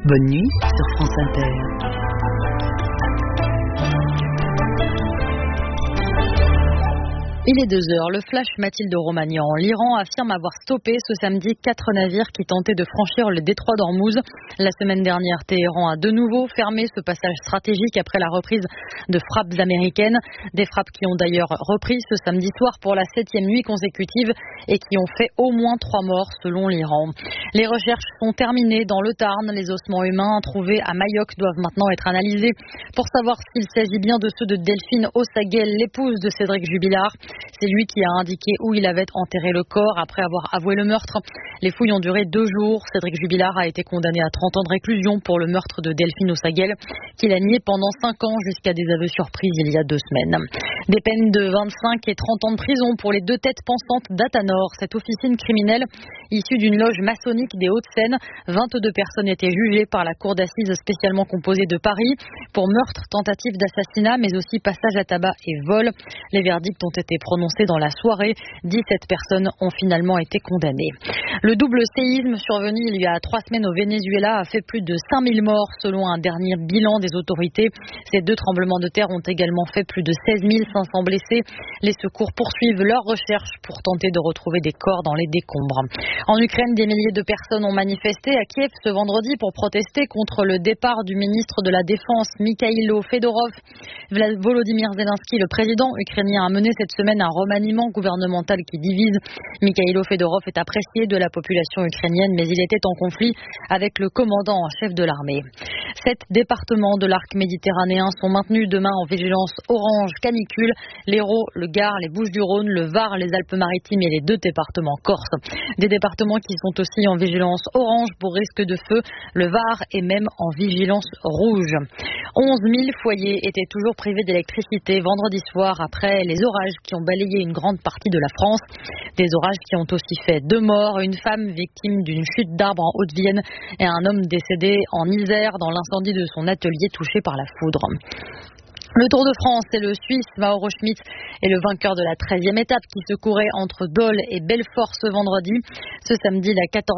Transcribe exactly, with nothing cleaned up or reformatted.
Bonne nuit sur France Inter. Il est deux heures. Le flash Mathilde Romagnan. L'Iran affirme avoir stoppé ce samedi quatre navires qui tentaient de franchir le détroit d'Ormuz. La semaine dernière, Téhéran a de nouveau fermé ce passage stratégique après la reprise de frappes américaines. Des frappes qui ont d'ailleurs repris ce samedi soir pour la septième nuit consécutive et qui ont fait au moins trois morts selon l'Iran. Les recherches sont terminées dans le Tarn. Les ossements humains trouvés à Mayoc doivent maintenant être analysés pour savoir s'il s'agit bien de ceux de Delphine Ossagel, l'épouse de Cédric Jubilard. C'est lui qui a indiqué où il avait enterré le corps après avoir avoué le meurtre. Les fouilles ont duré deux jours. Cédric Jubilard a été condamné à trente ans de réclusion pour le meurtre de Delphine Ossagel, qu'il a nié pendant cinq ans jusqu'à des aveux surprises il y a deux semaines. Des peines de vingt-cinq et trente ans de prison pour les deux têtes pensantes d'Athanor, cette officine criminelle issue d'une loge maçonnique des Hauts-de-Seine. vingt-deux personnes étaient jugées par la cour d'assises spécialement composée de Paris pour meurtre, tentative d'assassinat, mais aussi passage à tabac et vol. Les verdicts ont été prononcés dans la soirée. dix-sept personnes ont finalement été condamnées. Le double séisme survenu il y a trois semaines au Venezuela a fait plus de cinq mille morts selon un dernier bilan des autorités. Ces deux tremblements de terre ont également fait plus de seize mille cinq cents blessés. Les secours poursuivent leurs recherches pour tenter de retrouver des corps dans les décombres. En Ukraine, des milliers de personnes ont manifesté à Kiev ce vendredi pour protester contre le départ du ministre de la Défense, Mikhailo Fedorov. Volodymyr Zelensky, le président ukrainien, a mené cette semaine un remaniement gouvernemental qui divise. Mikhailo Fedorov est apprécié de la population ukrainienne, mais il était en conflit avec le commandant en chef de l'armée. Sept départements de l'arc méditerranéen sont maintenus demain en vigilance orange canicule. L'Hérault, le Gard, les Bouches-du-Rhône, le Var, les Alpes-Maritimes et les deux départements corses. Des départements qui sont aussi en vigilance orange pour risque de feu. Le Var est même en vigilance rouge. onze mille foyers étaient toujours privés d'électricité vendredi soir après les orages qui ont balayé une grande partie de la France. Des orages qui ont aussi fait deux morts, une femme victime d'une chute d'arbre en Haute-Vienne et un homme décédé en Isère dans l'incendie de son atelier touché par la foudre. Le Tour de France, c'est le Suisse Mauro Schmid et le vainqueur de la treizième étape qui se courait entre Dole et Belfort ce vendredi. Ce samedi, la quatorzième